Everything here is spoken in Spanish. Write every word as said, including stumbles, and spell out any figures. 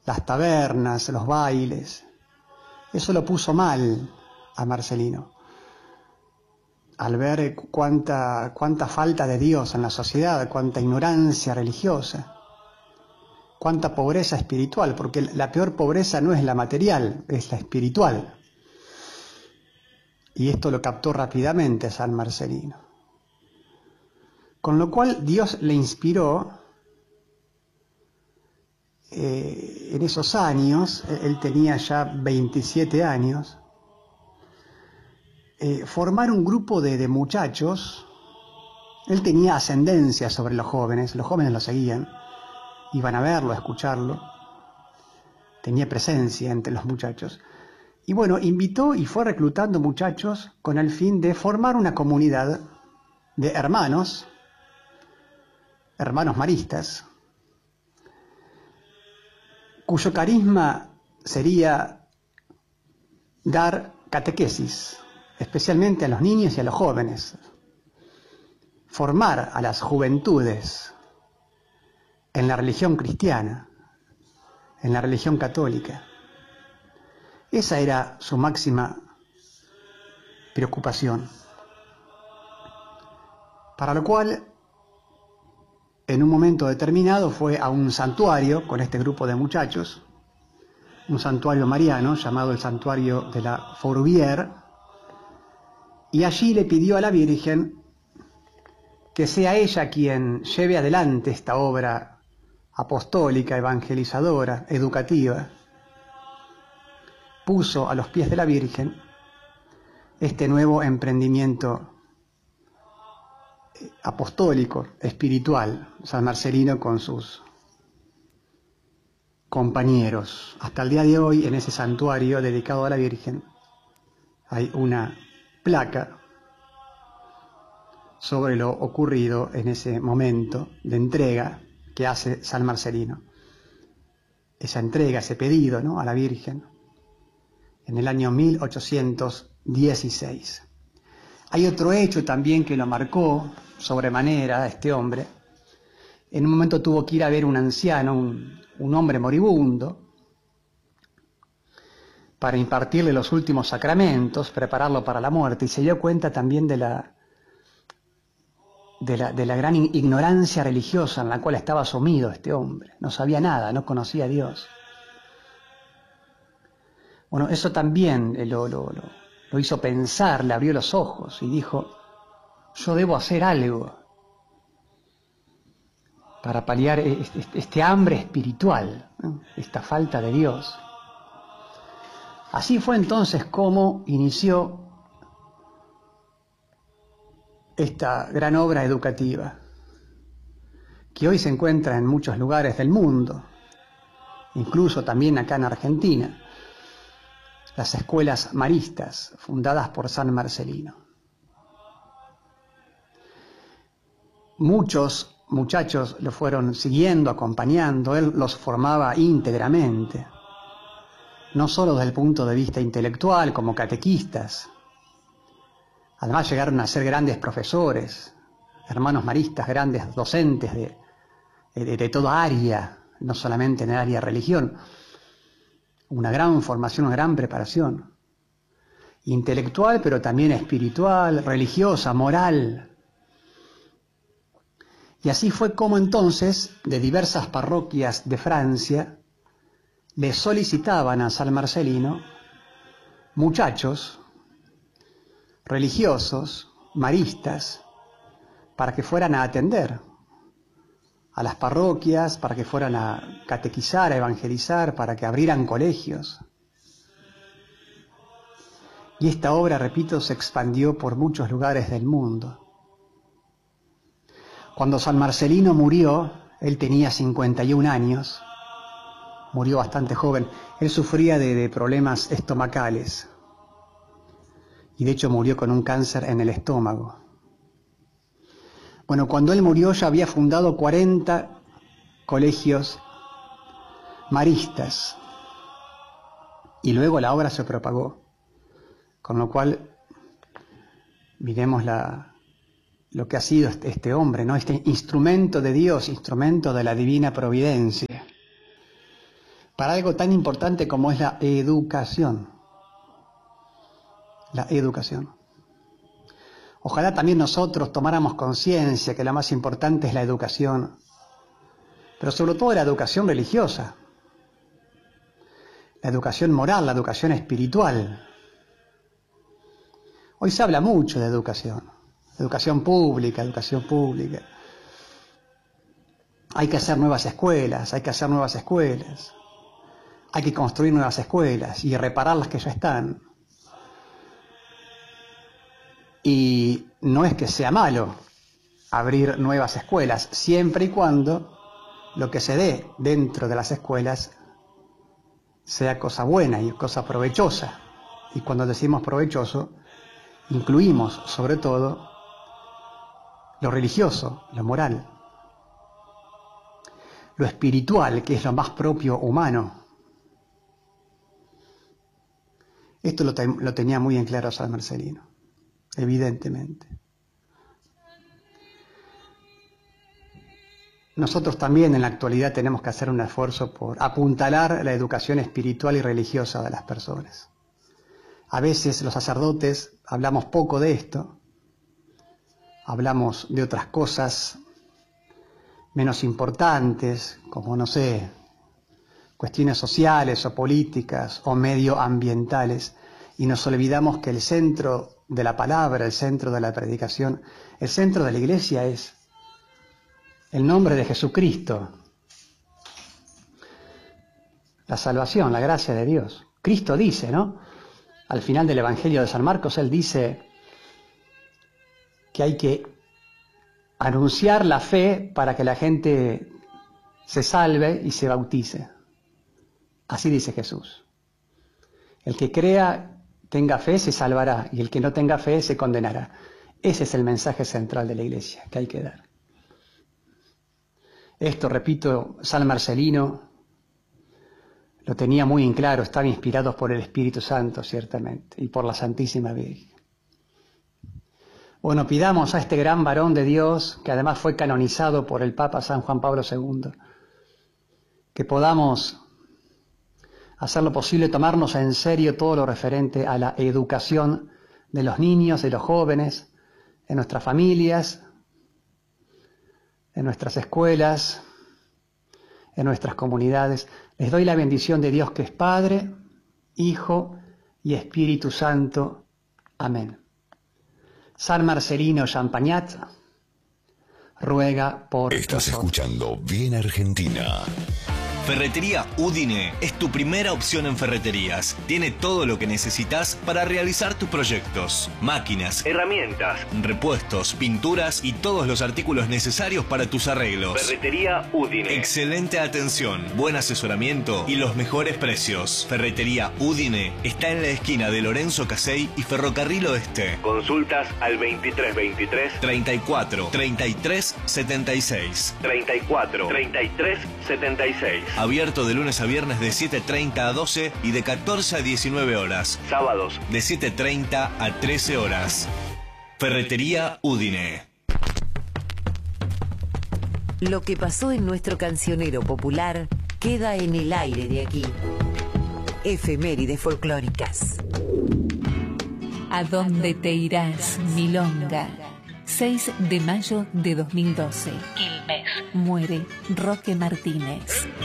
las tabernas, los bailes. Eso lo puso mal a Marcelino, al ver cuánta, cuánta falta de Dios en la sociedad, cuánta ignorancia religiosa, cuánta pobreza espiritual, porque la peor pobreza no es la material, es la espiritual. Y esto lo captó rápidamente San Marcelino. Con lo cual Dios le inspiró, eh, en esos años, él tenía ya veintisiete años, eh, formar un grupo de, de muchachos. Él tenía ascendencia sobre los jóvenes, los jóvenes lo seguían, iban a verlo, a escucharlo, tenía presencia entre los muchachos. Y bueno, invitó y fue reclutando muchachos con el fin de formar una comunidad de hermanos, hermanos maristas, cuyo carisma sería dar catequesis, especialmente a los niños y a los jóvenes, formar a las juventudes en la religión cristiana, en la religión católica. Esa era su máxima preocupación. Para lo cual, en un momento determinado, fue a un santuario con este grupo de muchachos, un santuario mariano llamado el Santuario de la Fourvière, y allí le pidió a la Virgen que sea ella quien lleve adelante esta obra apostólica, evangelizadora, educativa. Puso a los pies de la Virgen este nuevo emprendimiento apostólico, espiritual, San Marcelino con sus compañeros. Hasta el día de hoy, en ese santuario dedicado a la Virgen, hay una placa sobre lo ocurrido en ese momento de entrega que hace San Marcelino. Esa entrega, ese pedido, ¿no?, a la Virgen, en el año mil ochocientos dieciséis. Hay otro hecho también que lo marcó sobremanera a este hombre. En un momento tuvo que ir a ver un anciano, un, un hombre moribundo, para impartirle los últimos sacramentos, prepararlo para la muerte, y se dio cuenta también de la, de la, de la gran ignorancia religiosa en la cual estaba sumido este hombre. No sabía nada, no conocía a Dios. Bueno, eso también lo, lo, lo, lo hizo pensar, le abrió los ojos y dijo: yo debo hacer algo para paliar este, este hambre espiritual, ¿no?, esta falta de Dios. Así fue entonces como inició esta gran obra educativa, que hoy se encuentra en muchos lugares del mundo, incluso también acá en Argentina, las escuelas maristas fundadas por San Marcelino. Muchos muchachos lo fueron siguiendo, acompañando, él los formaba íntegramente, no solo desde el punto de vista intelectual, como catequistas. Además llegaron a ser grandes profesores, hermanos maristas, grandes docentes de, de, de toda área, no solamente en el área de religión. Una gran formación, una gran preparación, intelectual, pero también espiritual, religiosa, moral. Y así fue como entonces, de diversas parroquias de Francia, le solicitaban a San Marcelino muchachos religiosos, maristas, para que fueran a atender a las parroquias, para que fueran a catequizar, a evangelizar, para que abrieran colegios. Y esta obra, repito, se expandió por muchos lugares del mundo. Cuando San Marcelino murió, él tenía cincuenta y un años, murió bastante joven. Él sufría de, de problemas estomacales y de hecho murió con un cáncer en el estómago. Bueno, cuando él murió ya había fundado cuarenta colegios maristas y luego la obra se propagó, con lo cual miremos la, lo que ha sido este, este hombre, ¿no?, este instrumento de Dios, instrumento de la divina providencia. para algo tan importante como es la educación. La educación. Ojalá también nosotros tomáramos conciencia que lo más importante es la educación, pero sobre todo la educación religiosa, la educación moral, la educación espiritual. Hoy se habla mucho de educación, educación pública, educación pública. Hay que hacer nuevas escuelas, hay que hacer nuevas escuelas, hay que construir nuevas escuelas y reparar las que ya están. Y no es que sea malo abrir nuevas escuelas, siempre y cuando lo que se dé dentro de las escuelas sea cosa buena y cosa provechosa. Y cuando decimos provechoso, incluimos sobre todo lo religioso, lo moral, lo espiritual, que es lo más propio humano. Esto lo, te, lo tenía muy en claro San Marcelino. Evidentemente. Nosotros también en la actualidad tenemos que hacer un esfuerzo por apuntalar la educación espiritual y religiosa de las personas. A veces los sacerdotes hablamos poco de esto, hablamos de otras cosas menos importantes, como, no sé, cuestiones sociales o políticas o medioambientales, y nos olvidamos que el centro de la palabra, el centro de la predicación, el centro de la iglesia es el nombre de Jesucristo, la salvación, la gracia de Dios. Cristo dice, ¿no? Al final del Evangelio de San Marcos, Él dice que hay que anunciar la fe para que la gente se salve y se bautice. Así dice Jesús. El que crea, tenga fe, se salvará, y el que no tenga fe, se condenará. Ese es el mensaje central de la iglesia que hay que dar. Esto, repito, San Marcelino lo tenía muy en claro, estaba inspirado por el Espíritu Santo, ciertamente, y por la Santísima Virgen. Bueno, pidamos a este gran varón de Dios, que además fue canonizado por el Papa San Juan Pablo segundo, que podamos hacer lo posible, tomarnos en serio todo lo referente a la educación de los niños, de los jóvenes, en nuestras familias, en nuestras escuelas, en nuestras comunidades. Les doy la bendición de Dios, que es Padre, Hijo y Espíritu Santo. Amén. San Marcelino Champagnat ruega por Estás nosotros. Escuchando Bien Argentina. Ferretería Udine es tu primera opción en ferreterías. Tiene todo lo que necesitas para realizar tus proyectos. Máquinas, herramientas, repuestos, pinturas y todos los artículos necesarios para tus arreglos. Ferretería Udine. Excelente atención, buen asesoramiento y los mejores precios. Ferretería Udine está en la esquina de Lorenzo Casey y Ferrocarril Oeste. Consultas al veintitrés veintitrés treinta y cuatro treinta y tres setenta y seis. treinta y cuatro treinta y tres setenta y seis. Abierto de lunes a viernes de siete treinta a doce y de catorce a diecinueve horas. Sábados de siete treinta a trece horas. Ferretería Udine. Lo que pasó en nuestro cancionero popular queda en el aire de aquí. Efemérides folclóricas. ¿A dónde te irás, milonga? seis de mayo de dos mil doce. Quilmes. Muere Roque Martínez.